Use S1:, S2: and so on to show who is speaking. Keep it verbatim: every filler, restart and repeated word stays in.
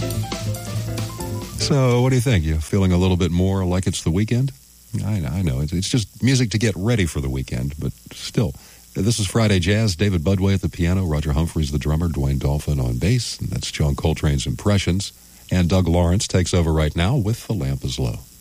S1: So, what do you think? You feeling a little bit more like it's the weekend? I, I know. It's, it's just music to get ready for the weekend, but still. This is Friday Jazz. David Budway at the piano, Roger Humphreys the drummer, Dwayne Dolphin on bass, and that's John Coltrane's Impressions. And Doug Lawrence takes over right now with The Lamp is Low.